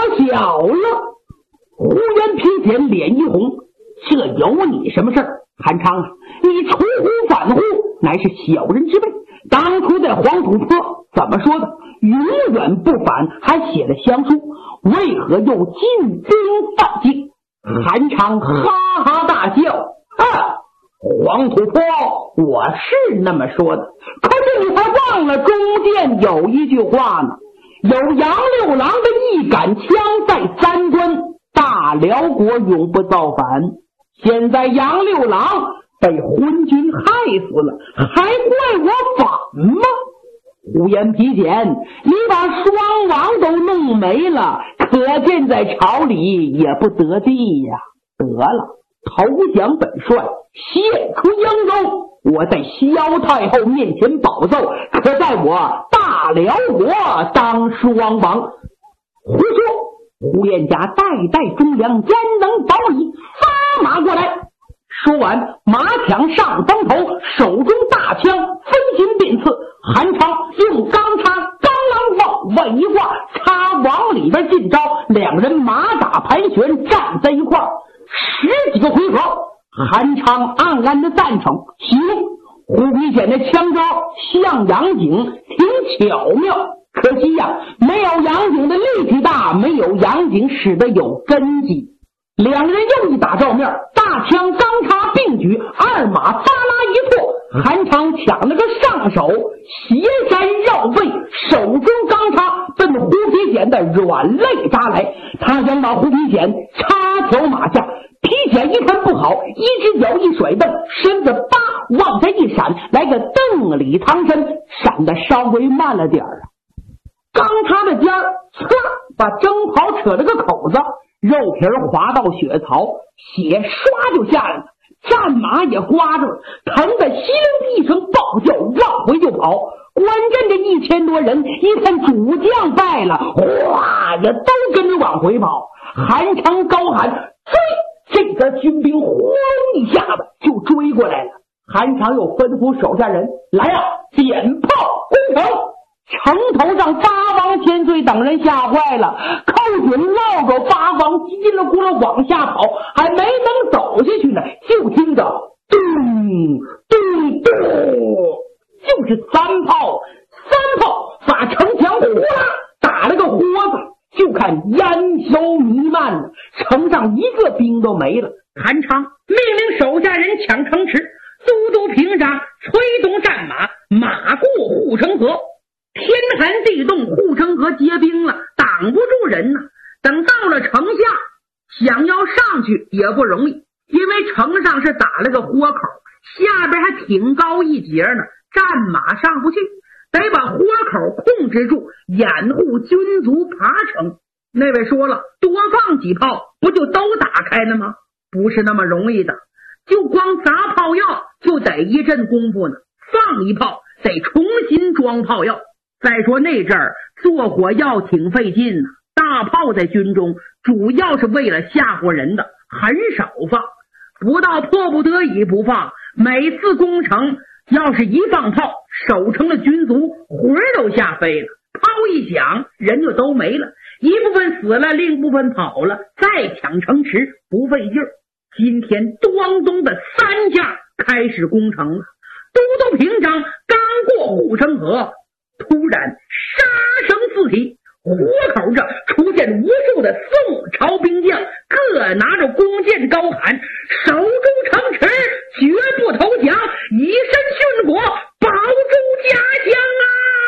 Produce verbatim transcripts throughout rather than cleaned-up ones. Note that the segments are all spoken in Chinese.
小了。胡元皮简脸一红，这有你什么事儿？韩昌啊，你出乎反乎，乃是小人之辈。当初在黄土坡怎么说的？永远不反，还写了降书，为何又进兵犯境？韩昌哈哈大笑，啊，黄土坡我是那么说的，可是你还忘了中间有一句话呢，有杨六郎的一杆枪在三关，大辽国永不造反。现在杨六郎被昏君害死了，还怪我反吗？胡言皮简，你把双王都弄没了，可见在朝里也不得地呀。得了，投降本帅，献出扬州，我在萧太后面前保奏，可在我大辽国当双王。胡说！胡彦家代代忠良，焉能保你？发马过来！说完，马抢上当头，手中大枪分金便刺。韩昌用钢叉钢狼往外一挂，插往里边进招，两人马打盘旋，站在一块儿十几个回合。韩昌暗暗的赞成，行，胡皮简的枪招像杨景，挺巧妙。可惜呀、啊，没有杨景的力气大，没有杨景使得有根基。两人又一打照面，大枪钢叉并举，二马发拉一错，韩昌抢了个上手，斜山绕背，手中钢叉奔胡皮简的软肋扎来。他想把胡皮简插条马下，皮简一看不好，一只脚一甩蹬，身子叭往下一闪，来个蹬里藏身，闪得稍微慢了点儿啊。钢叉的尖儿呲把征袍扯了个口子，肉皮滑到血槽，血唰就下来了，战马也刮着了，疼得稀灵一声暴叫，往回就跑。关阵这一千多人一看主将败了，哗的都跟着往回跑。韩昌高喊追，这个军兵呼隆一下子就追过来了。韩昌又吩咐手下人来呀、啊，点炮攻城。城头上八王千岁等人吓坏了，寇准绕着八王叽里咕噜往下跑，还没等走下去呢，就听着咚咚咚，就是三炮，三炮把城墙呼啦打了个豁子，就看烟硝弥漫了，城上一个兵都没了。韩昌命令手下人抢城池，都督平章催动战马，马过护城河。天寒地冻，护城河结冰了，挡不住人呐。等到了城下，想要上去也不容易，因为城上是打了个豁口，下边还挺高一截呢，战马上不去，得把豁口控制住，掩护军卒爬城。那位说了，多放几炮不就都打开了吗？不是那么容易的，就光砸炮药就得一阵功夫呢，放一炮得重新装炮药。再说那阵儿做火药挺费劲呢、啊，大炮在军中主要是为了吓唬人的，很少放，不到迫不得已不放。每次攻城要是一放炮，守城的军卒魂儿都吓飞了，炮一响人就都没了，一部分死了，另一部分跑了，再抢城池不费劲儿。今天咣咚的三下开始攻城了，都督平章刚过护城河，突然杀声四起，豁口这出现无数的宋朝兵将，各拿着弓箭高喊，守住城池，绝不投降，以身殉国，保住家乡啊！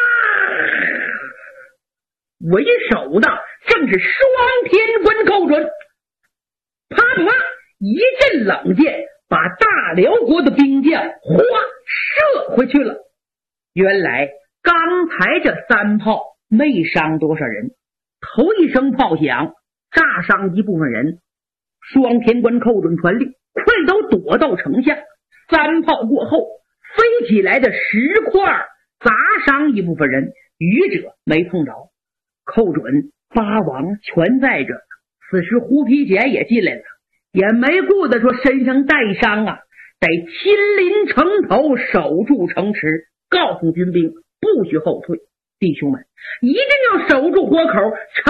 为首的正是双天关寇准，啪啪一阵冷箭把大辽国的兵将哗射回去了。原来刚才这三炮没伤多少人，头一声炮响炸伤一部分人，双天关寇准传令快都躲到城下，三炮过后飞起来的石块砸伤一部分人，余者没碰着。寇准八王全在这，此时胡皮简也进来了，也没顾得说身上带伤啊，得亲临城头守住城池，告诉军兵不许后退，弟兄们一定要守住豁口。